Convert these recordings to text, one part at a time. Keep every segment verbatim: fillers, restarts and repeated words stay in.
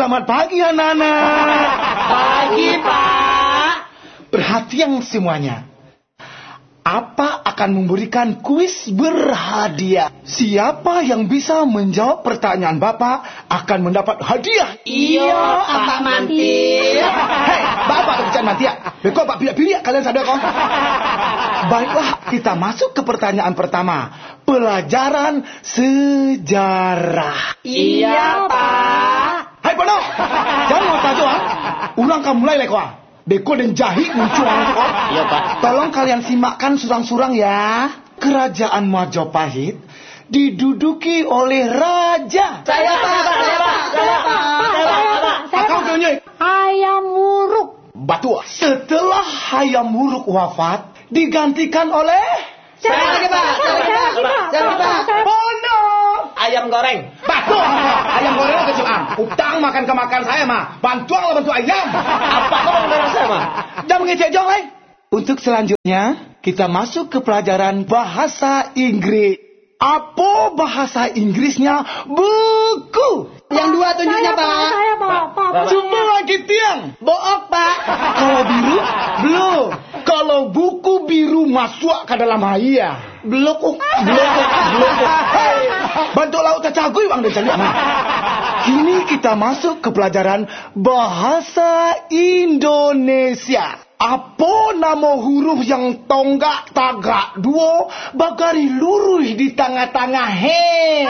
Selamat pagi anak-anak. Pagi, Pak. Perhatian semuanya. Apa akan memberikan kuis berhadiah. Siapa yang bisa menjawab pertanyaan Bapak akan mendapat hadiah. Iya, Pak Mantir. Hei, Bapak kerjaan Mantir. Bekok Pak pilih-pilih kalian sadar kok. Baiklah, kita masuk ke pertanyaan pertama. Pelajaran sejarah. Iya, Pak. Hai Pono, jangan mau tahu ah. Ulang kamu mulai lekwa. Beko dan jahi muncul kok. Iya, Pak. Tolong kalian simakkan surang-surang ya. Kerajaan Majapahit diduduki oleh raja. Saya, Pak. Saya, Pak. Saya, Pak. Saya, Pak. Kau tunjuk. Hayam Wuruk. Batu. Setelah Hayam Wuruk wafat, digantikan oleh Saya lagi, Pak. Saya lagi, Pak. Saya lagi, Pak. Pono. Ayam goreng. Batu. Ayam goreng kecil am. Utang makan ke makan saya mah. Bantuan lah bantu ayam. Apa kau goreng saya, mah? Jangan mengecek jong, eh. Untuk selanjutnya, kita masuk ke pelajaran bahasa Inggris. Apa bahasa Inggrisnya? Buku. Yang dua tunjuknya, Pak. Saya, Pak. Pak. Coba lagi tiang. Book, Pak. Kalau biru, belum. Kalau buku biru masuk ke dalam haya. Blokuk. Blokuk, blokuk. Hei, bantu laut cacagui bang dan cari aman. Kini kita masuk ke pelajaran bahasa Indonesia. Apa nama huruf yang tonggak tagak dua bagari lurus di tengah-tengah he?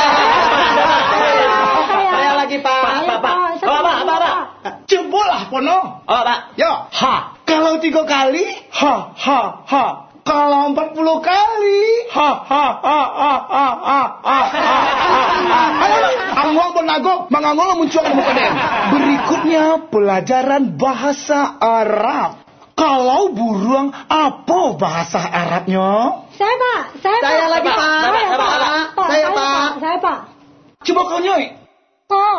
Saya lagi, Pak. Pak, Pak. Pak, Pak, Pak, Pak. Cobalah Pono. Oh, Pak. Yo, ha. Kalau tiga kali, ha, ha, ha. Kalau empat puluh kali, ha, ha, ha, ha, ha, ha, ha, ha. Angwang benago, mangangol muncul ke muka den. Berikutnya pelajaran bahasa Arab. Kalau burung, apa bahasa Arabnya? Saya, Pak. Saya, Pak. Saya lagi, Pak. Saya, Saya, Pak. Pak. Saya, Pak. Saya, Pak. Coba kau nyoy. Pak.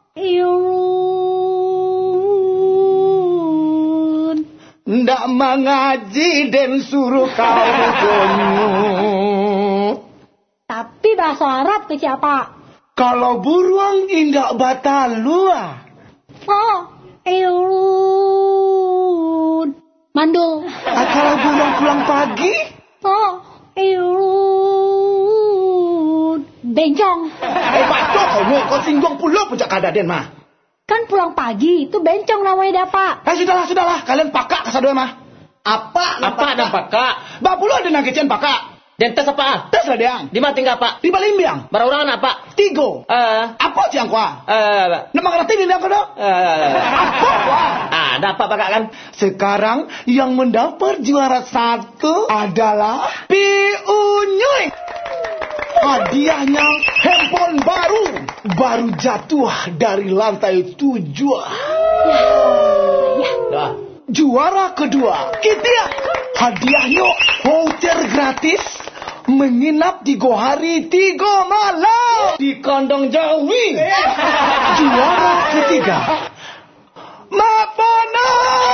Yun. Ndak mengaji dan suruh kau bunyi. Tapi bahasa Arab ke siapa? Kalau burung indak batalua. Pak. Yun. Mandul. Ah, kalau burung pulang pagi, Pak. Yun. Bencong. eh bacok kau nu, kau singgung pulau puncak kadaden mah. Kan pulang pagi itu bencong namanya dah, Pak. Eh sudahlah, sudahlah, kalian pakak kesadua mah. Apa? Apa ada, Pak? Kak? Ba pulau ada nangkecian pakak. Dan tes apa? Tes lah deang. Di mana tinggal, Pak? Di Balimbiang. Berapa Pak? Tigo. Eh, Apa ciang kuah? eh, Nama ngerti di kau dong? eh, Apa kuah? ada apa, Pak, kan? Sekarang yang mendapat juara satu adalah Piunyuy. Hadiahnya handphone baru. Baru jatuh dari lantai tujuh. Dah. Juara kedua, kita hadiahnya hotel gratis. Menginap tiga hari tiga malam di kandang Jawi. Juara ketiga, Mapono.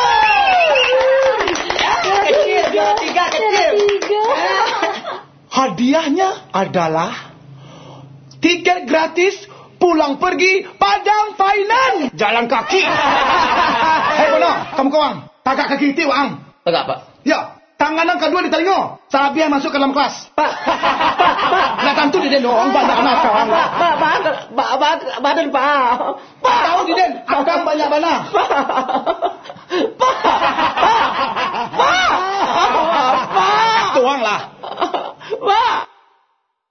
Kecil, juara tiga, kecil. Tiga. Hadiahnya adalah tiket gratis pulang pergi Padang Finance jalan kaki. Hei Pono, kamu kawang, tagak kaki itu ang. Tegak, Pak. Ya, tangan yang kedua di telinga. Sabiah masuk ke dalam kelas. Pak, Pak, Pak, Pak. Nah tentu di den doang banyak anak kawan. Pak, Pak, Pak, Pak, Pak, badan, Pak. Pak tahu di den, akang banyak bana. Pak, Pak, Pak, Pak, Pak, Tuang lah. Pak.